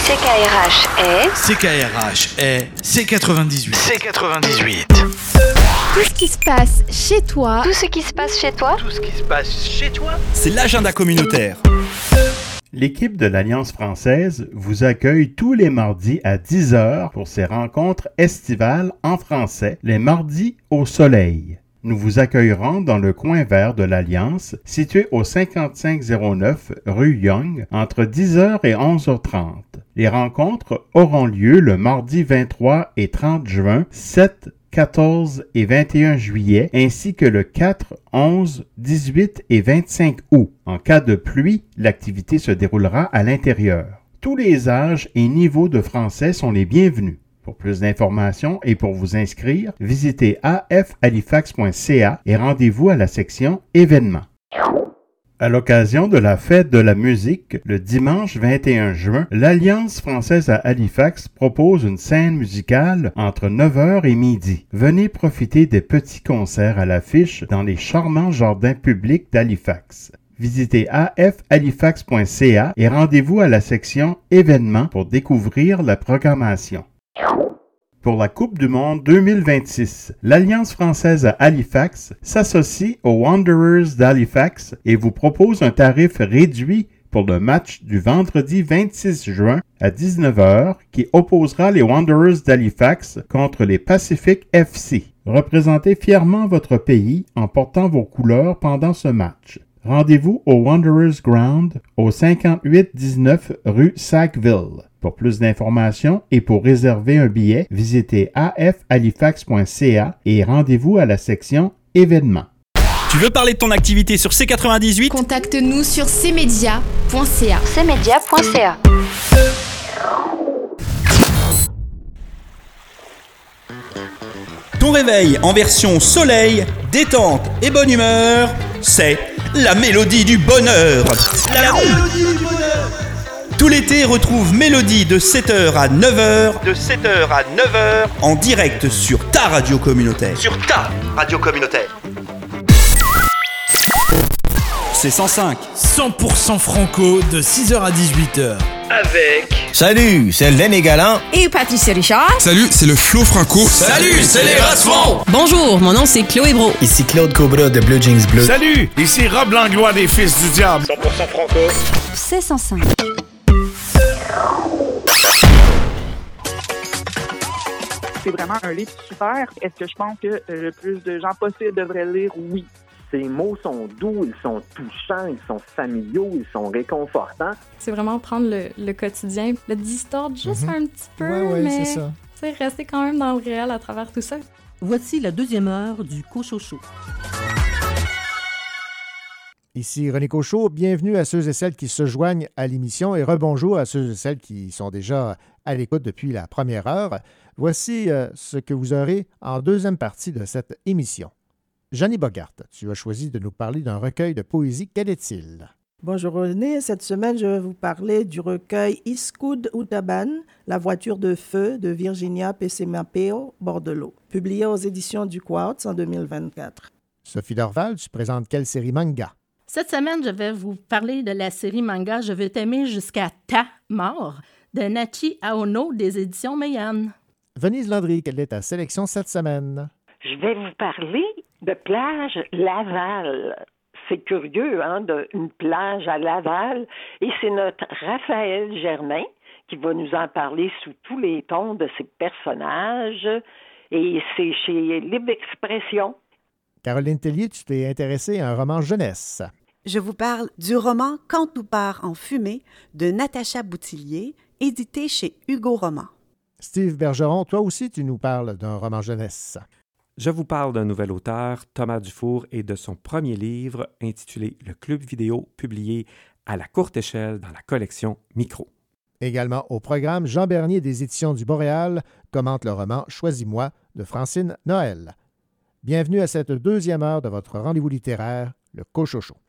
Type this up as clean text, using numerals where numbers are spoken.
CKRH est... CKRH est C98. C98. Tout ce qui se passe chez toi. Tout ce qui se passe chez toi. Tout ce qui se passe chez toi. C'est l'agenda communautaire. L'équipe de l'Alliance française vous accueille tous les mardis à 10h pour ses rencontres estivales en français, les mardis au soleil. Nous vous accueillerons dans le coin vert de l'Alliance, situé au 5509 rue Young, entre 10h et 11h30. Les rencontres auront lieu le mardi 23 et 30 juin, 7, 14 et 21 juillet, ainsi que le 4, 11, 18 et 25 août. En cas de pluie, l'activité se déroulera à l'intérieur. Tous les âges et niveaux de français sont les bienvenus. Pour plus d'informations et pour vous inscrire, visitez afhalifax.ca et rendez-vous à la section événements. À l'occasion de la fête de la musique, le dimanche 21 juin, l'Alliance française à Halifax propose une scène musicale entre 9h et midi. Venez profiter des petits concerts à l'affiche dans les charmants jardins publics d'Halifax. Visitez afhalifax.ca et rendez-vous à la section événements pour découvrir la programmation. Pour la Coupe du monde 2026, l'Alliance française à Halifax s'associe aux Wanderers d'Halifax et vous propose un tarif réduit pour le match du vendredi 26 juin à 19h qui opposera les Wanderers d'Halifax contre les Pacific FC. Représentez fièrement votre pays en portant vos couleurs pendant ce match. Rendez-vous au Wanderers Ground au 5819 rue Sackville. Pour plus d'informations et pour réserver un billet, visitez afhalifax.ca et rendez-vous à la section événements. Tu veux parler de ton activité sur C98? Contacte-nous sur cmedia.ca. cmedia.ca. Ton réveil en version soleil, détente et bonne humeur, c'est la mélodie du bonheur. La mélodie du bonheur. Tout l'été, retrouve Mélodie de 7h à 9h. De 7h à 9h. En direct sur ta radio communautaire. Sur ta radio communautaire. C'est 105. 100% franco de 6h à 18h. Avec... Salut, c'est Lenny Galland. Et Patricia Richard. Salut, c'est le Flo Franco. Salut, c'est les Rassements. Bonjour, mon nom c'est Chloé Bro. Ici Claude Cobra de Blue Jeans Bleu. Salut, ici Rob Langlois des Fils du Diable. 100% franco. C'est 105. C'est vraiment un livre super. Est-ce que je pense que le plus de gens possible devraient le lire? Oui. Ces mots sont doux, ils sont touchants, ils sont familiaux, ils sont réconfortants. C'est vraiment prendre le quotidien, le distordre juste un petit peu, mais c'est ça. Rester quand même dans le réel à travers tout ça. Voici la deuxième heure du Cochocho. Ici René Cochot, bienvenue à ceux et celles qui se joignent à l'émission et rebonjour à ceux et celles qui sont déjà à l'écoute depuis la première heure. Voici ce que vous aurez en deuxième partie de cette émission. Jeannie Bogart, tu as choisi de nous parler d'un recueil de poésie. Quel est-il? Bonjour René, cette semaine je vais vous parler du recueil Iskud Utaban, La voiture de feu de Virginia Pescemapeo Bordelot, publié aux éditions du Quartz en 2024. Sophie Dorval, tu présentes quelle série manga? Cette semaine, je vais vous parler de la série manga Je veux t'aimer jusqu'à ta mort de Nachi Aono des éditions Meian. Venise Landry, quelle est ta sélection cette semaine? Je vais vous parler de plage Laval. C'est curieux, une plage à Laval. Et c'est notre Raphaël Germain qui va nous en parler sous tous les tons de ses personnages. Et c'est chez Libre Expression. Caroline Tellier, tu t'es intéressée à un roman jeunesse. Je vous parle du roman Quand tout part en fumée de Natacha Boutillier, édité chez Hugo Roman. Steve Bergeron, toi aussi, tu nous parles d'un roman jeunesse. Je vous parle d'un nouvel auteur, Thomas Dufour, et de son premier livre intitulé Le Club vidéo, publié à la courte échelle dans la collection Micro. Également au programme, Jean Bernier des Éditions du Boréal commente le roman Choisis-moi de Francine Noël. Bienvenue à cette deuxième heure de votre rendez-vous littéraire, le Cochocho.